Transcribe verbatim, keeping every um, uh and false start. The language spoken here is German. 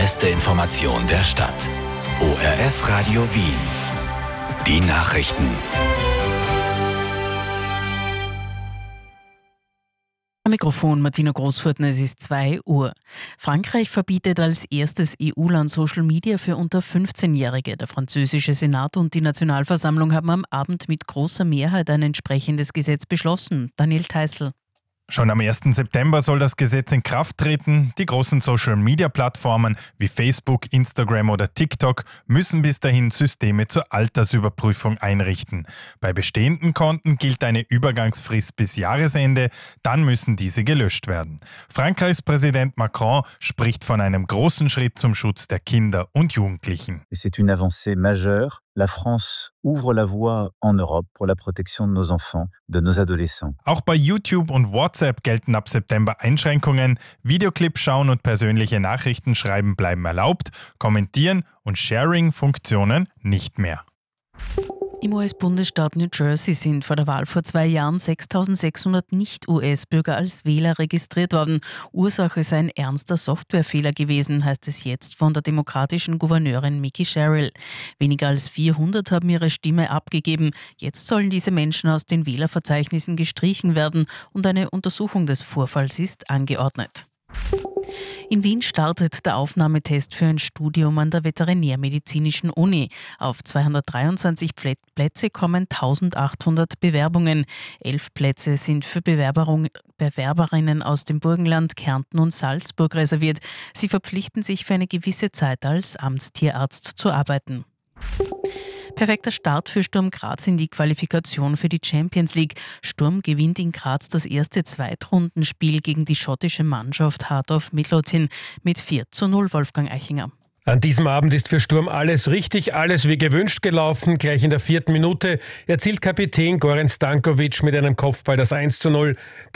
beste Information der Stadt. O R F Radio Wien. Die Nachrichten. Am Mikrofon Martina Großfurtner, es ist zwei Uhr. Frankreich verbietet als erstes E U-Land Social Media für unter fünfzehnjährige. Der französische Senat und die Nationalversammlung haben am Abend mit großer Mehrheit ein entsprechendes Gesetz beschlossen. Daniel Theißl. Schon am ersten September soll das Gesetz in Kraft treten. Die großen Social-Media-Plattformen wie Facebook, Instagram oder TikTok müssen bis dahin Systeme zur Altersüberprüfung einrichten. Bei bestehenden Konten gilt eine Übergangsfrist bis Jahresende, dann müssen diese gelöscht werden. Frankreichs Präsident Macron spricht von einem großen Schritt zum Schutz der Kinder und Jugendlichen. C'est une avancée majeure. La France ouvre la voie en Europe pour la protection de nos enfants, de nos adolescents. Auch bei YouTube und WhatsApp gelten ab September Einschränkungen. Videoclips schauen und persönliche Nachrichten schreiben bleiben erlaubt, kommentieren und Sharing-Funktionen nicht mehr. Im U S-Bundesstaat New Jersey sind vor der Wahl vor zwei Jahren sechstausendsechshundert Nicht-U S-Bürger als Wähler registriert worden. Ursache sei ein ernster Softwarefehler gewesen, heißt es jetzt von der demokratischen Gouverneurin Mikie Sherrill. Weniger als vierhundert haben ihre Stimme abgegeben. Jetzt sollen diese Menschen aus den Wählerverzeichnissen gestrichen werden und eine Untersuchung des Vorfalls ist angeordnet. In Wien startet der Aufnahmetest für ein Studium an der Veterinärmedizinischen Uni. Auf zweihundertdreiundzwanzig Plätze kommen eintausendachthundert Bewerbungen. Elf Plätze sind für Bewerberinnen aus dem Burgenland, Kärnten und Salzburg reserviert. Sie verpflichten sich für eine gewisse Zeit als Amtstierarzt zu arbeiten. Perfekter Start für Sturm Graz in die Qualifikation für die Champions League. Sturm gewinnt in Graz das erste Zweitrundenspiel gegen die schottische Mannschaft Heart of Midlothian mit vier zu null, Wolfgang Eichinger. An diesem Abend ist für Sturm alles richtig, alles wie gewünscht gelaufen. Gleich in der vierten Minute erzielt Kapitän Goran Stankovic mit einem Kopfball das eins zu null.